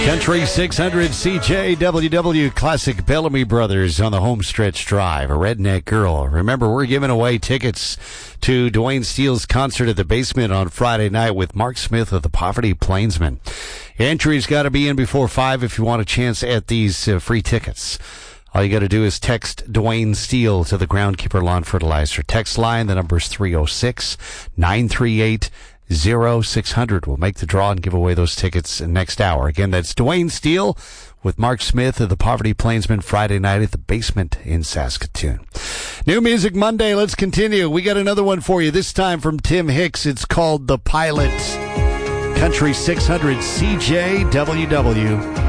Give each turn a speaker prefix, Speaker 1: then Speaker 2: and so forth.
Speaker 1: Country 600 CJWW Classic Bellamy Brothers on the homestretch drive. A redneck girl. Remember, we're giving away tickets to Dwayne Steele's concert at the Basement on Friday night with Mark Smith of the Poverty Plainsmen. Entry's got to be in before 5 if you want a chance at these free tickets. All you got to do is text Dwayne Steele to the Groundkeeper Lawn Fertilizer text line. The number is 306-938-0600. We'll make the draw and give away those tickets next hour. Again, that's Dwayne Steele with Mark Smith of the Poverty Plainsmen Friday night at the Basement in Saskatoon. New Music Monday. Let's continue. We got another one for you, this time from Tim Hicks. It's called The Pilot. Country 600 CJWW.